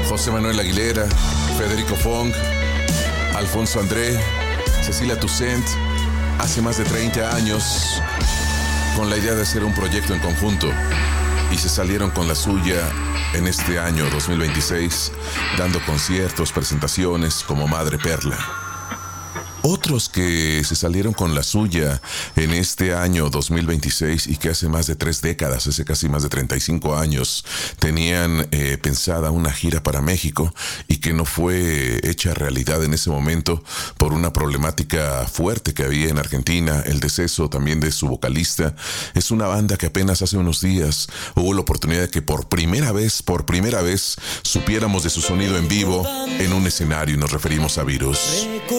José Manuel Aguilera, Federico Fong, Alfonso André, Cecilia Toussaint, hace más de 30 años, con la idea de hacer un proyecto en conjunto, y se salieron con la suya en este año 2026, dando conciertos, presentaciones como Madre Perla. Otros que se salieron con la suya en este año 2026 y que hace más de 3 décadas, hace casi más de 35 años, tenían pensada una gira para México y que no fue hecha realidad en ese momento por una problemática fuerte que había en Argentina, el deceso también de su vocalista. Es una banda que apenas hace unos días hubo la oportunidad de que por primera vez, supiéramos de su sonido en vivo en un escenario, y nos referimos a Virus.